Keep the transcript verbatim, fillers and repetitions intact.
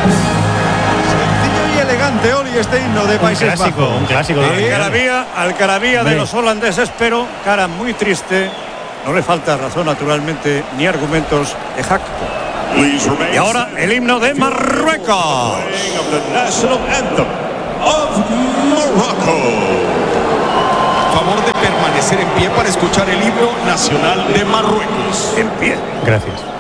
Sencillo y elegante, Oli, este himno de Países Bajos. Un clásico, un clásico. Algarabía, algarabía de los holandeses, pero cara muy triste. No le falta razón, naturalmente, ni argumentos de jacto. Y ahora el himno de Marruecos. Favor de permanecer en pie para escuchar el himno nacional de Marruecos. En pie. Gracias.